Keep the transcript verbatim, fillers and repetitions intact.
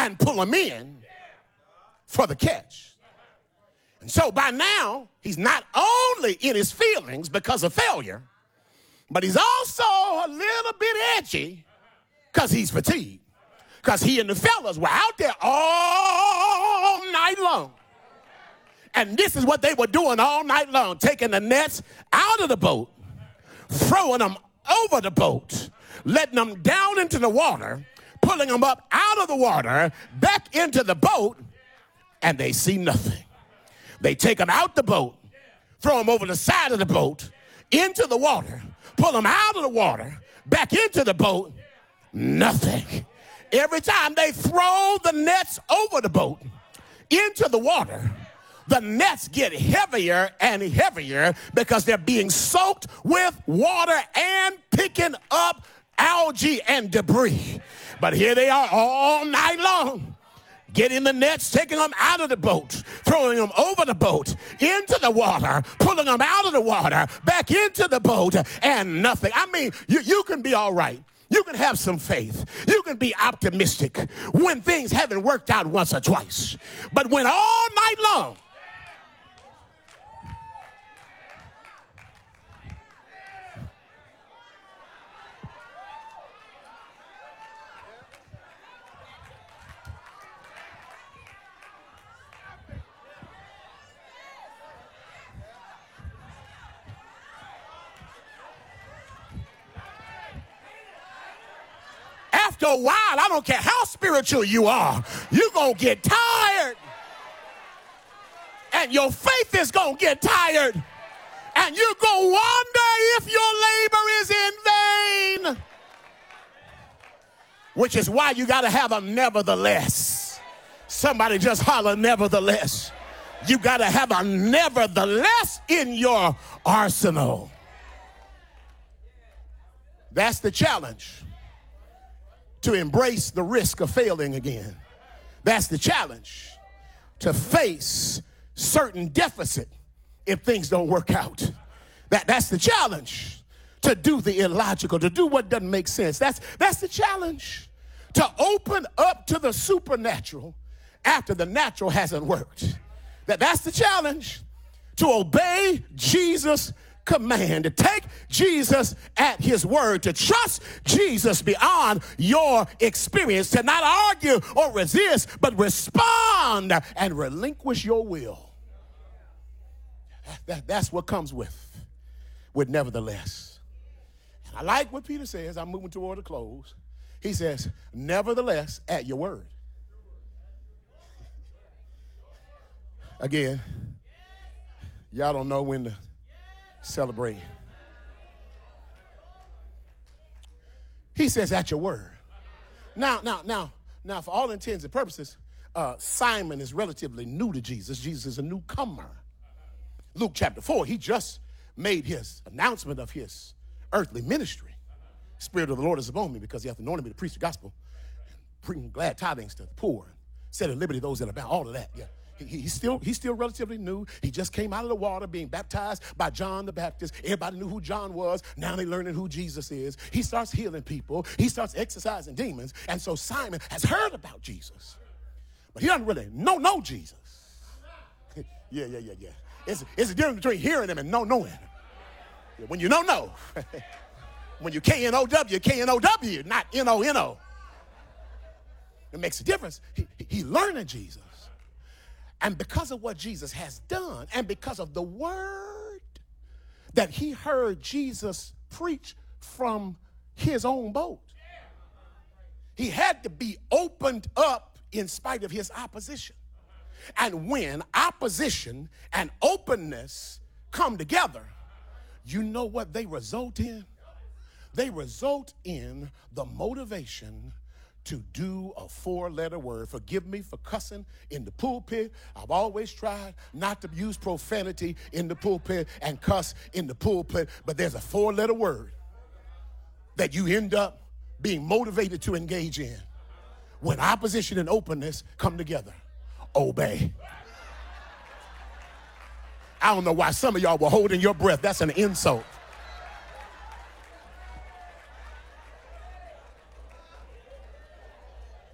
and pull them in for the catch. And so by now, he's not only in his feelings because of failure, but he's also a little bit edgy because he's fatigued. Because he and the fellas were out there all night long. And this is what they were doing all night long, taking the nets out of the boat, throwing them over the boat, letting them down into the water, pulling them up out of the water, back into the boat, and they see nothing. They take them out the boat, throw them over the side of the boat, into the water, pull them out of the water, back into the boat, nothing. Every time they throw the nets over the boat into the water, the nets get heavier and heavier because they're being soaked with water and picking up algae and debris. But here they are all night long, getting the nets, taking them out of the boat, throwing them over the boat, into the water, pulling them out of the water, back into the boat, and nothing. I mean, you, you can be all right. You can have some faith. You can be optimistic when things haven't worked out once or twice. But when all night long, after a while, I don't care how spiritual you are, you're going to get tired. And your faith is going to get tired. And you're going to wonder if your labor is in vain. Which is why you got to have a nevertheless. Somebody just holler nevertheless. You got to have a nevertheless in your arsenal. That's the challenge. To embrace the risk of failing again. That's the challenge. To face certain deficit if things don't work out. That, that's the challenge. To do the illogical, to do what doesn't make sense. That's, that's the challenge. To open up to the supernatural after the natural hasn't worked. That, that's the challenge. To obey Jesus' command, to take Jesus at his word, to trust Jesus beyond your experience, to not argue or resist, but respond and relinquish your will. That, that's what comes with, with nevertheless. And I like what Peter says. I'm moving toward a close. He says, nevertheless, at your word. Again, y'all don't know when to celebrate. He says, at your word. Now, now, now, now, for all intents and purposes, uh, Simon is relatively new to Jesus. Jesus is a newcomer. Luke chapter four, he just made his announcement of his earthly ministry. Spirit of the Lord is upon me because he hath anointed me to preach the gospel, bring glad tidings to the poor, set at liberty those that are bound, all of that, yeah. He, he's still he's still relatively new. He just came out of the water being baptized by John the Baptist. Everybody knew who John was. Now they're learning who Jesus is. He starts healing people. He starts exorcising demons. And so Simon has heard about Jesus. But he doesn't really know, know Jesus. yeah, yeah, yeah, yeah. It's, it's a difference between hearing him and no knowing him. When you don't know. When you K N O W, K N O W, not N O N O. It makes a difference. He, he learning Jesus. And because of what Jesus has done, and because of the word that he heard Jesus preach from his own boat, he had to be opened up in spite of his opposition. And when opposition and openness come together, you know what they result in? They result in the motivation to do a four-letter word. Forgive me for cussing in the pulpit. I've always tried not to use profanity in the pulpit and cuss in the pulpit, but there's a four-letter word that you end up being motivated to engage in when opposition and openness come together. Obey. I don't know why some of y'all were holding your breath. That's an insult.